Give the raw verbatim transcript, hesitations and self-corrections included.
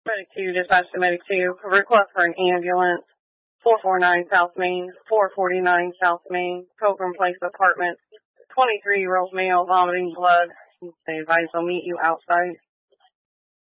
Medic two, dispatch to Medic two. Request for an ambulance. four forty-nine South Main, four forty-nine South Main, Pilgrim Place Apartment. twenty-three-year-old male vomiting blood. They advise they'll meet you outside.